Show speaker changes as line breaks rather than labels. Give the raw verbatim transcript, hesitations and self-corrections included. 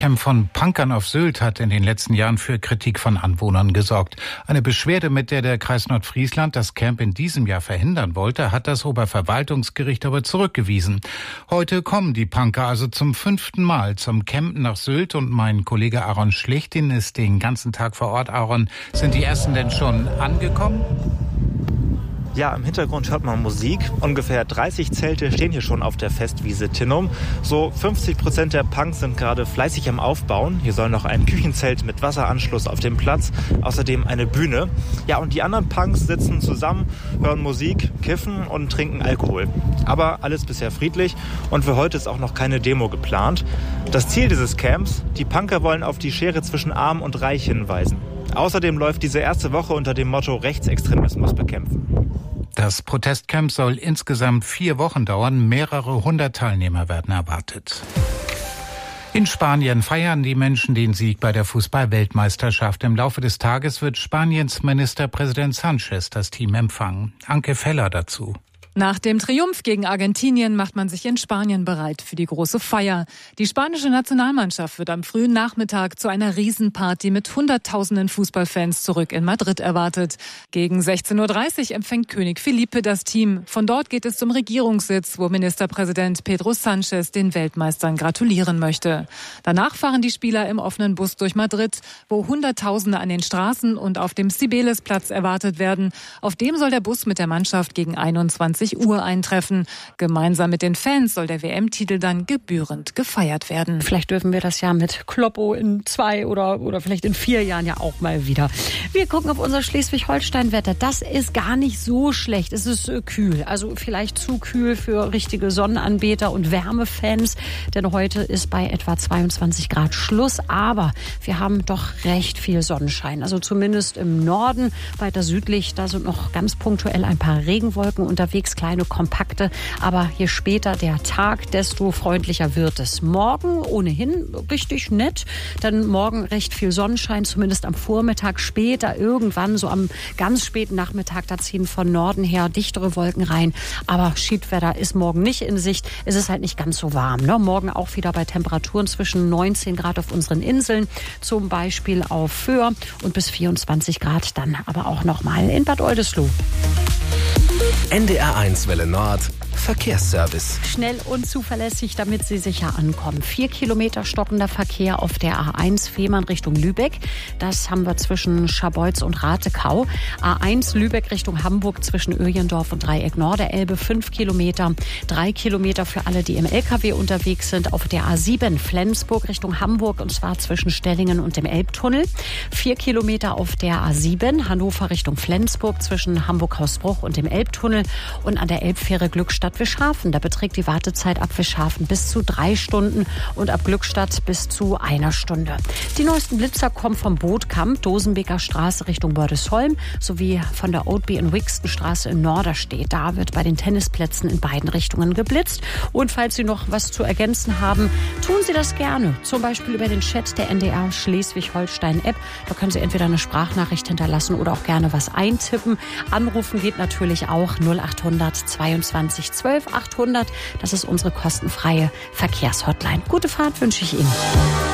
Camp von Punkern auf Sylt hat in den letzten Jahren für Kritik von Anwohnern gesorgt. Eine Beschwerde, mit der der Kreis Nordfriesland das Camp in diesem Jahr verhindern wollte, hat das Oberverwaltungsgericht aber zurückgewiesen. Heute kommen die Punker also zum fünften Mal zum Campen nach Sylt und mein Kollege Aaron Schlichtin ist den ganzen Tag vor Ort. Aaron, sind die ersten denn schon angekommen?
Ja, im Hintergrund hört man Musik. Ungefähr dreißig Zelte stehen hier schon auf der Festwiese Tinnum. So fünfzig Prozent der Punks sind gerade fleißig am Aufbauen. Hier soll noch ein Küchenzelt mit Wasseranschluss auf dem Platz, außerdem eine Bühne. Ja, und die anderen Punks sitzen zusammen, hören Musik, kiffen und trinken Alkohol. Aber alles bisher friedlich und für heute ist auch noch keine Demo geplant. Das Ziel dieses Camps: die Punker wollen auf die Schere zwischen Arm und Reich hinweisen. Außerdem läuft diese erste Woche unter dem Motto Rechtsextremismus bekämpfen.
Das Protestcamp soll insgesamt vier Wochen dauern. Mehrere hundert Teilnehmer werden erwartet. In Spanien feiern die Menschen den Sieg bei der Fußball-Weltmeisterschaft. Im Laufe des Tages wird Spaniens Ministerpräsident Sánchez das Team empfangen. Anke Feller dazu.
Nach dem Triumph gegen Argentinien macht man sich in Spanien bereit für die große Feier. Die spanische Nationalmannschaft wird am frühen Nachmittag zu einer Riesenparty mit Hunderttausenden Fußballfans zurück in Madrid erwartet. Gegen sechzehn Uhr dreißig empfängt König Felipe das Team. Von dort geht es zum Regierungssitz, wo Ministerpräsident Pedro Sánchez den Weltmeistern gratulieren möchte. Danach fahren die Spieler im offenen Bus durch Madrid, wo Hunderttausende an den Straßen und auf dem Cibeles-Platz erwartet werden. Auf dem soll der Bus mit der Mannschaft gegen einundzwanzig Uhr eintreffen. Gemeinsam mit den Fans soll der W M-Titel dann gebührend gefeiert werden.
Vielleicht dürfen wir das ja mit Kloppo in zwei oder, oder vielleicht in vier Jahren ja auch mal wieder. Wir gucken auf unser Schleswig-Holstein-Wetter. Das ist gar nicht so schlecht. Es ist äh, kühl. Also vielleicht zu kühl für richtige Sonnenanbeter und Wärmefans. Denn heute ist bei etwa zweiundzwanzig Grad Schluss. Aber wir haben doch recht viel Sonnenschein. Also zumindest im Norden. Weiter südlich, da sind noch ganz punktuell ein paar Regenwolken unterwegs. Kleine, kompakte, aber je später der Tag, desto freundlicher wird es. Morgen ohnehin richtig nett, denn morgen recht viel Sonnenschein, zumindest am Vormittag. Später, irgendwann, so am ganz späten Nachmittag, da ziehen von Norden her dichtere Wolken rein. Aber Schiedwetter ist morgen nicht in Sicht. Es ist halt nicht ganz so warm. Ne? Morgen auch wieder bei Temperaturen zwischen neunzehn Grad auf unseren Inseln, zum Beispiel auf Föhr, und bis vierundzwanzig Grad dann aber auch noch mal in Bad Oldesloe.
N D R eins Welle Nord, Verkehrsservice.
Schnell und zuverlässig, damit Sie sicher ankommen. Vier Kilometer stockender Verkehr auf der A eins Fehmarn Richtung Lübeck. Das haben wir zwischen Scharbeutz und Ratekau. A eins Lübeck Richtung Hamburg zwischen Öjendorf und Dreieck Norderelbe. Fünf Kilometer. Drei Kilometer für alle, die im L K W unterwegs sind. Auf der A sieben Flensburg Richtung Hamburg, und zwar zwischen Stellingen und dem Elbtunnel. Vier Kilometer auf der A sieben Hannover Richtung Flensburg zwischen Hamburg-Hausbruch und dem Elbtunnel. Und an der Elbfähre Glückstadt Wischhafen. Da beträgt die Wartezeit ab Wischhafen bis zu drei Stunden und ab Glückstadt bis zu einer Stunde. Die neuesten Blitzer kommen vom Bootkamp, Dosenbeker Straße Richtung Bördesholm, sowie von der Oatby in Wixton Straße in Norderstedt. Da wird bei den Tennisplätzen in beiden Richtungen geblitzt. Und falls Sie noch was zu ergänzen haben, tun Sie das gerne. Zum Beispiel über den Chat der N D R Schleswig-Holstein-App. Da können Sie entweder eine Sprachnachricht hinterlassen oder auch gerne was eintippen. Anrufen geht natürlich auch null acht hundert zweiundzwanzig zwölf achthundert. Das ist unsere kostenfreie Verkehrshotline. Gute Fahrt wünsche ich Ihnen.